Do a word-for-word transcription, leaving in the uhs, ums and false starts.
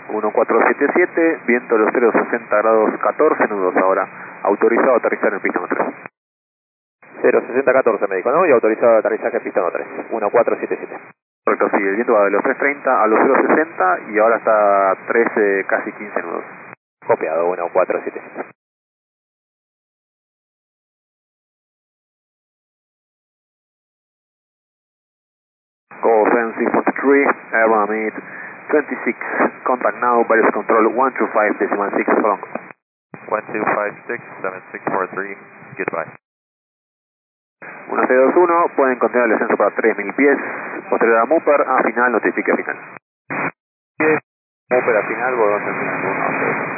uno cuatro siete siete, viento los cero sesenta grados catorce nudos ahora. Autorizado a aterrizar en pista número tres. cero sesenta catorce me dijo, ¿no? Y autorizado aterrizaje en pista número tres. uno cuatro siete siete. Correcto, sí, el viento va de los tres treinta a los cero sesenta y ahora está a trece, casi quince nudos. Copiado, uno cuatro siete siete. Go offensive forty-three, Aeromeet twenty-six, contact now, various control one two five decimal six long. one two five six seven six four three, goodbye. uno seis dos uno, pueden continuar el descenso para tres mil pies, posterior a Mupper, a final, notifique a final. Mupper a final, Bordón terminal uno.